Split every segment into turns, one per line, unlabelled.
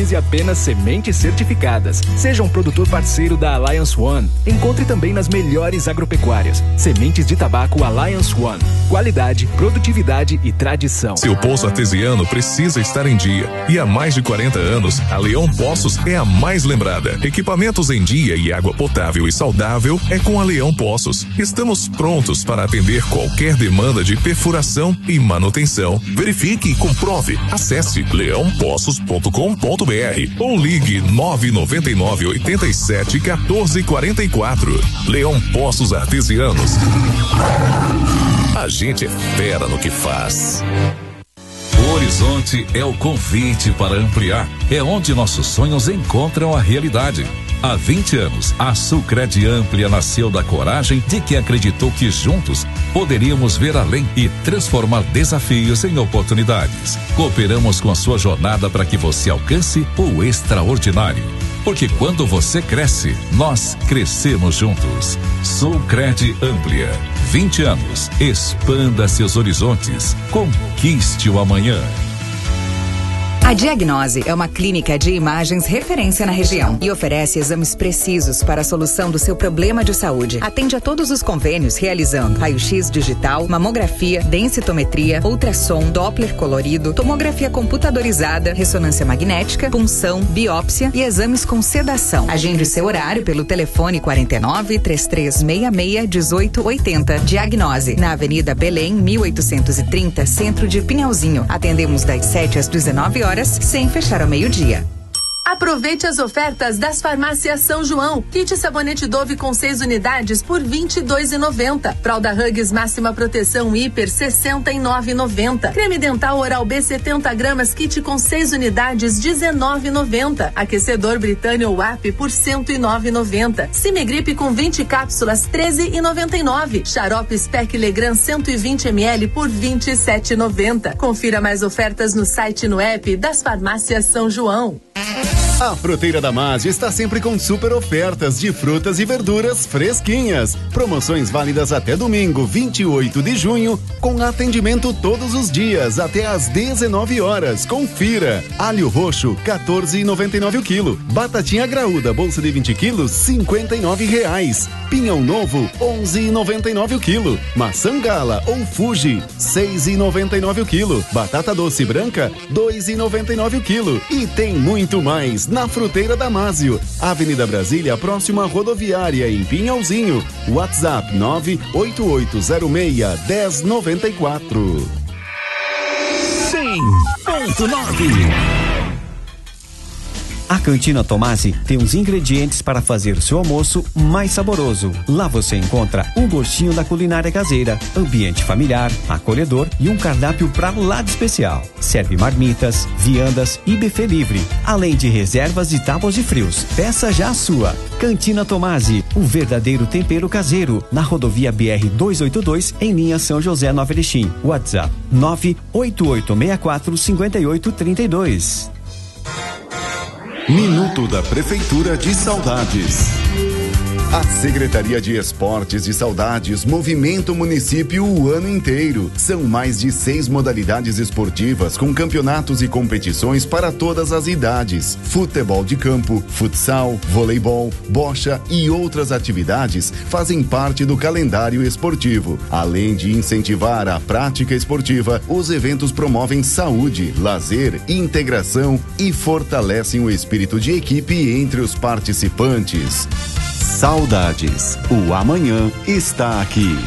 utilize apenas sementes certificadas. Seja um produtor parceiro da Alliance One. Encontre também nas melhores agropecuárias. Sementes de tabaco Alliance One. Qualidade, produtividade e tradição.
Seu poço artesiano precisa estar em dia. E há mais de 40 anos, a Leão Poços é a mais lembrada. Equipamentos em dia e água potável e saudável é com a Leão Poços. Estamos prontos para atender qualquer demanda de perfuração e manutenção. Verifique e comprove. Acesse leãopoços.com.br ou ligue 999 87 14 44. Leão Poços Artesianos. A gente é fera no que faz.
O Horizonte é o convite para ampliar. É onde nossos sonhos encontram a realidade. Há 20 anos, a Sulcred Amplia nasceu da coragem de quem acreditou que juntos poderíamos ver além e transformar desafios em oportunidades. Cooperamos com a sua jornada para que você alcance o extraordinário. Porque quando você cresce, nós crescemos juntos. Sulcred Amplia. 20 anos. Expanda seus horizontes. Conquiste o amanhã.
A Diagnose é uma clínica de imagens referência na região e oferece exames precisos para a solução do seu problema de saúde. Atende a todos os convênios realizando raio-x digital, mamografia, densitometria, ultrassom, Doppler colorido, tomografia computadorizada, ressonância magnética, punção, biópsia e exames com sedação. Agende seu horário pelo telefone 49 3366 1880. Diagnose, na Avenida Belém, 1830, Centro de Pinhalzinho. Atendemos das 7 às 19 horas, sem fechar ao meio-dia.
Aproveite as ofertas das farmácias São João. Kit sabonete Dove com 6 unidades por R$ 22,90. Fralda Huggies máxima proteção hiper R$ 69,90. Creme dental Oral B 70 gramas kit com 6 unidades R$ 19,90. Aquecedor Britânia WAP por R$ 109,90. Cimegripe com 20 cápsulas R$ 13,99. Xarope Spec Legrand 120 ml por R$ 27,90. Confira mais ofertas no site e no app das farmácias São João.
A Fruteira Damasio está sempre com super ofertas de frutas e verduras fresquinhas. Promoções válidas até domingo, 28 de junho, com atendimento todos os dias até às 19 horas. Confira. Alho roxo, R$ 14,99 o quilo. Batatinha graúda, bolsa de 20 quilos, R$ 59,00. Pinhão novo, R$ 11,99 o quilo. Maçã gala ou Fuji, R$ 6,99 o quilo. Batata doce branca, R$ 2,99 o quilo. E tem muito mais na Fruteira Damasio, Avenida Brasília, próxima à rodoviária, em Pinhalzinho. WhatsApp 98806-1094.
100.9. A Cantina Tomasi tem os ingredientes para fazer o seu almoço mais saboroso. Lá você encontra um gostinho da culinária caseira, ambiente familiar, acolhedor e um cardápio pra lá de especial. Serve marmitas, viandas e buffet livre, além de reservas e tábuas de frios. Peça já a sua. Cantina Tomasi, o verdadeiro tempero caseiro, na rodovia BR-282, em linha São José, Nova Erechim. WhatsApp 98864-5832.
Minuto da Prefeitura de Saudades. A Secretaria de Esportes de Saudades movimenta o município o ano inteiro. São mais de 6 modalidades esportivas com campeonatos e competições para todas as idades. Futebol de campo, futsal, voleibol, bocha e outras atividades fazem parte do calendário esportivo. Além de incentivar a prática esportiva, os eventos promovem saúde, lazer, integração e fortalecem o espírito de equipe entre os participantes. Saudades, o amanhã está aqui.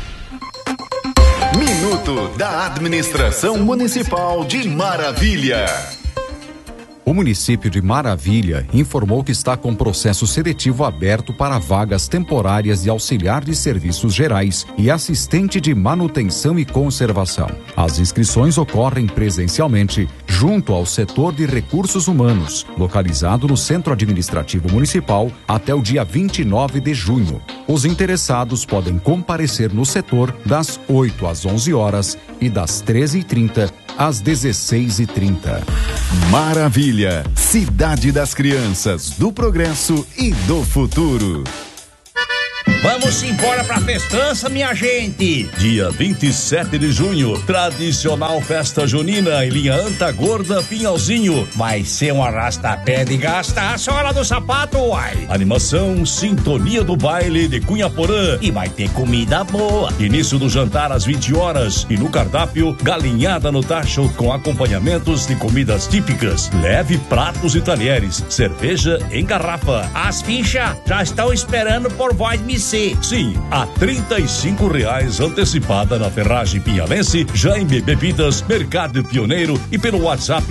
Minuto da Administração Municipal de Maravilha.
O município de Maravilha informou que está com processo seletivo aberto para vagas temporárias de auxiliar de serviços gerais e assistente de manutenção e conservação. As inscrições ocorrem presencialmente junto ao setor de recursos humanos, localizado no Centro Administrativo Municipal, até o dia 29 de junho. Os interessados podem comparecer no setor das 8 às 11 horas e das 13h30 às 16h30.
Maravilha, cidade das crianças, do progresso e do futuro.
Vamos embora pra festança, minha gente!
Dia 27 de junho, tradicional festa junina em linha Anta Gorda Pinhalzinho.
Vai ser um arrasta-pé de gastar a sola do sapato, uai!
Animação, sintonia do baile de Cunhaporã.
E vai ter comida boa.
Início do jantar às 20 horas e no cardápio, galinhada no tacho com acompanhamentos de comidas típicas. Leve pratos e talheres, cerveja em garrafa.
As fichas já estão esperando por voz me ser.
Sim, a R$35 antecipada na Ferragem Pinhalense, Jaime Bebidas, Mercado Pioneiro e pelo WhatsApp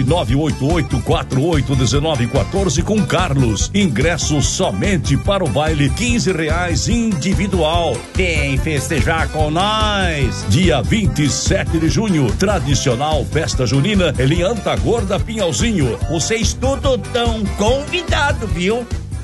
988481914 com Carlos. Ingresso somente para o baile, R$15 individual.
Vem festejar com nós.
Dia 27 de junho, tradicional festa junina em Anta Gorda Pinhalzinho.
Vocês todos tão convidados, viu?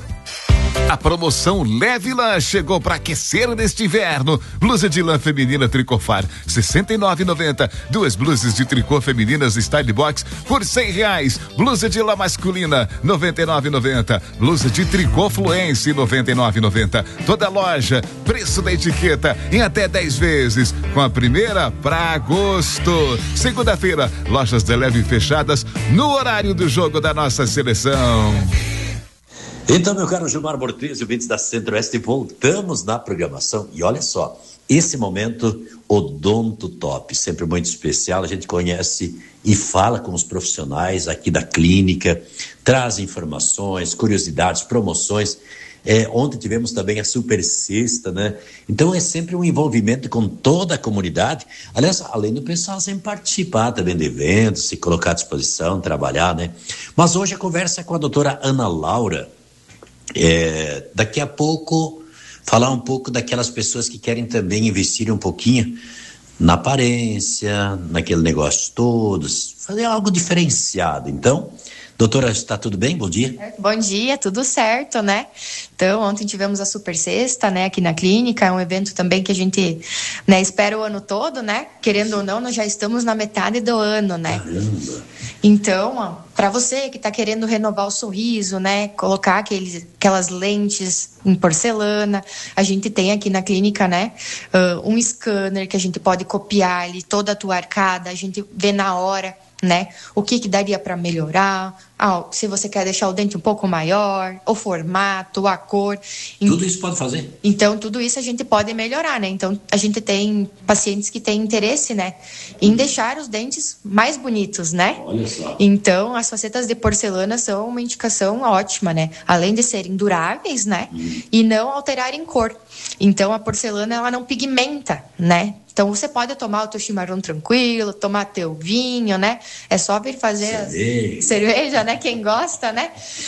A promoção Leve Lã chegou para aquecer neste inverno. Blusa de lã feminina Tricofar, R$69,90. 2 blusas de tricô femininas Style Box por R$100. Blusa de lã masculina, R$99,90. Blusa de tricô Fluence, R$99,90. Toda loja, preço da etiqueta em até 10 vezes. Com a primeira para agosto. Segunda-feira, lojas da Leve fechadas no horário do jogo da nossa seleção.
Então, meu caro Gilmar Bortez, ouvintes da Centro-Oeste, voltamos na programação. E olha só, esse momento, Odonto Top, sempre muito especial. A gente conhece e fala com os profissionais aqui da clínica, traz informações, curiosidades, promoções. Ontem tivemos também a Super Sexta, né? Então é sempre um envolvimento com toda a comunidade. Aliás, além do pessoal sempre participar também de eventos, se colocar à disposição, trabalhar, né? Mas hoje a conversa é com a doutora Ana Laura. Daqui a pouco falar um pouco daquelas pessoas que querem também investir um pouquinho na aparência, naquele negócio todos, fazer algo diferenciado. Então, doutora, está tudo bem? Bom dia.
Bom dia, tudo certo, né? Então, ontem tivemos a Super Sexta, né, aqui na clínica, é um evento também que a gente, né, espera o ano todo, né? Querendo ou não, nós já estamos na metade do ano, né?
Caramba!
Então, para você que está querendo renovar o sorriso, né, colocar aquelas lentes em porcelana, a gente tem aqui na clínica, né, um scanner que a gente pode copiar ali toda a tua arcada, a gente vê na hora, né, o que daria para melhorar, se você quer deixar o dente um pouco maior, o formato, a cor.
Tudo isso pode fazer?
Então, tudo isso a gente pode melhorar, né? Então, a gente tem pacientes que têm interesse, né, em deixar os dentes mais bonitos, né?
Olha só.
Então, as facetas de porcelana são uma indicação ótima, né? Além de serem duráveis, né? E não alterarem cor. Então, a porcelana, ela não pigmenta, né? Então, você pode tomar o teu chimarrão tranquilo, tomar teu vinho, né? É só vir fazer cerveja, né? Quem gosta, né?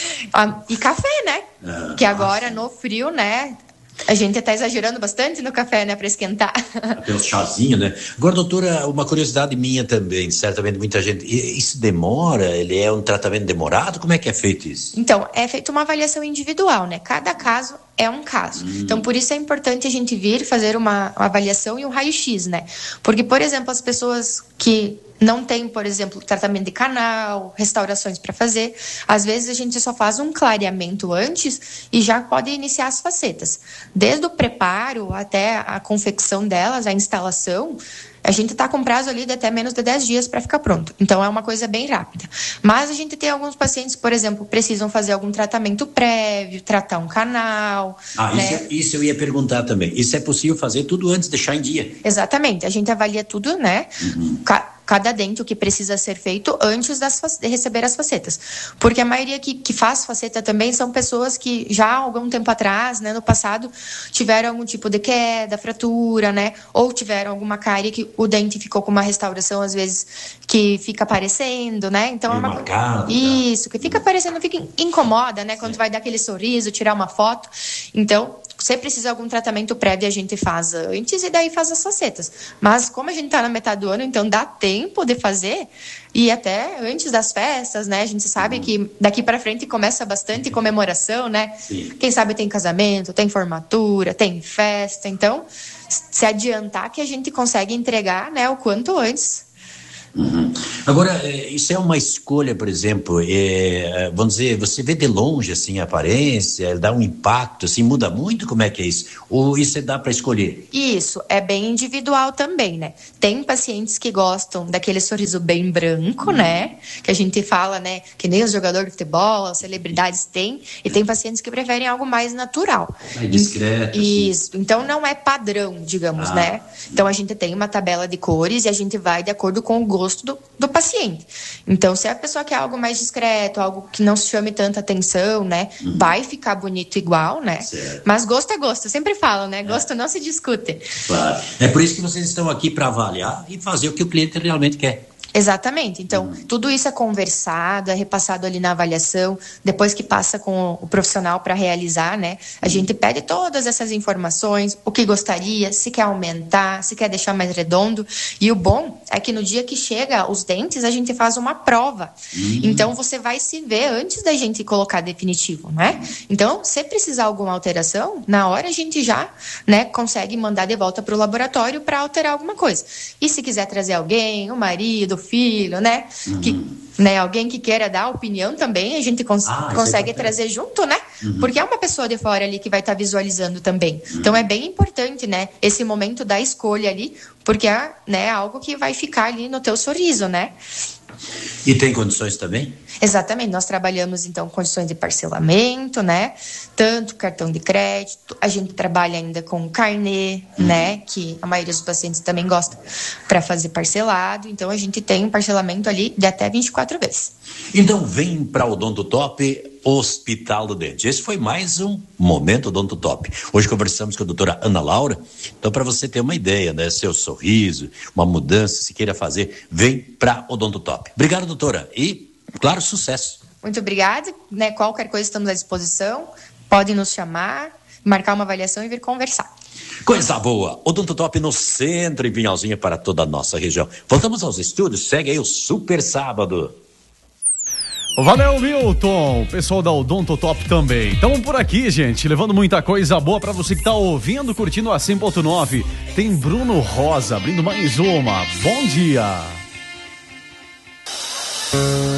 E café, né? Que agora, no frio, né? A gente tá exagerando bastante no café, né? Para esquentar.
Até um chazinho, né? Agora, doutora, uma curiosidade minha também, certamente muita gente... Isso demora? Ele é um tratamento demorado? Como é que é feito isso?
Então, é feita uma avaliação individual, né? Cada caso é um caso. Então, por isso é importante a gente vir fazer uma avaliação e um raio-x, né? Porque, por exemplo, as pessoas que não têm, por exemplo, tratamento de canal, restaurações para fazer, às vezes a gente só faz um clareamento antes e já pode iniciar as facetas. Desde o preparo até a confecção delas, a instalação, a gente está com prazo ali de até menos de 10 dias para ficar pronto. Então, é uma coisa bem rápida. Mas a gente tem alguns pacientes, por exemplo, precisam fazer algum tratamento prévio, tratar um canal.
Né? Isso eu ia perguntar também. Isso é possível fazer tudo antes de deixar em dia?
Exatamente. A gente avalia tudo, né? Cada dente, o que precisa ser feito antes de receber as facetas. Porque a maioria que faz faceta também são pessoas que já há algum tempo atrás, né, no passado, tiveram algum tipo de queda, fratura, né? Ou tiveram alguma cárie que o dente ficou com uma restauração, às vezes, que fica aparecendo, né? Então é uma
marcado,
isso, que fica aparecendo, fica incomoda, né? Quando vai dar aquele sorriso, tirar uma foto. Então, se precisa de algum tratamento prévio, a gente faz antes e daí faz as facetas. Mas como a gente tá na metade do ano, então dá tempo de fazer e até antes das festas, né? A gente sabe que daqui para frente começa bastante comemoração, né?
Sim.
Quem sabe tem casamento, tem formatura, tem festa. Então, se adiantar que a gente consegue entregar, né, o quanto antes.
Agora, isso é uma escolha, por exemplo, vamos dizer, você vê de longe, assim, a aparência, dá um impacto, assim, muda muito? Como é que é isso? Ou isso dá para escolher?
Isso, é bem individual também, né? Tem pacientes que gostam daquele sorriso bem branco, né? Que a gente fala, né? Que nem os jogadores de futebol, as celebridades têm. E tem pacientes que preferem algo mais natural.
Mais discreto.
Isso. Então, não é padrão, digamos, né? Então, a gente tem uma tabela de cores e a gente vai de acordo com o gosto do paciente. Então, se a pessoa quer algo mais discreto, algo que não chame tanta atenção, né? Vai ficar bonito igual, né?
Certo.
Mas gosto é gosto. Eu sempre falo, né? Gosto não se discute.
Claro. É por isso que vocês estão aqui para avaliar e fazer o que o cliente realmente quer.
Exatamente. Então, tudo isso é conversado, é repassado ali na avaliação, depois que passa com o profissional para realizar, né? A gente pede todas essas informações, o que gostaria, se quer aumentar, se quer deixar mais redondo. E o bom é que no dia que chega os dentes, a gente faz uma prova. Então, você vai se ver antes da gente colocar definitivo, né? Então, se precisar alguma alteração, na hora a gente já, né, consegue mandar de volta para o laboratório para alterar alguma coisa. E se quiser trazer alguém, o marido, filho, né? Né? Alguém que queira dar opinião também, a gente consegue trazer junto, né? Porque é uma pessoa de fora ali que vai estar visualizando também. Então é bem importante, né? Esse momento da escolha ali, porque é, né, algo que vai ficar ali no teu sorriso, né?
E tem condições também?
Exatamente, nós trabalhamos então condições de parcelamento, né? Tanto cartão de crédito, a gente trabalha ainda com carnê, né? Que a maioria dos pacientes também gosta para fazer parcelado, então a gente tem um parcelamento ali de até 24 vezes.
Então vem para o Odonto Top Hospital do Dente. Esse foi mais um Momento Odonto Top. Hoje conversamos com a doutora Ana Laura. Então, para você ter uma ideia, né? Seu sorriso, uma mudança, se queira fazer, vem para Odonto Top. Obrigado, doutora. E, claro, sucesso.
Muito obrigada. Né? Qualquer coisa estamos à disposição. Podem nos chamar, marcar uma avaliação e vir conversar.
Coisa boa. Odonto Top no centro, em Pinhalzinho, para toda a nossa região. Voltamos aos estúdios. Segue aí o Super Sábado.
Valeu, Milton, o pessoal da Odonto Top também. Estamos por aqui, gente, levando muita coisa boa pra você que tá ouvindo, curtindo a 100.9. Tem Bruno Rosa abrindo mais uma. Bom dia.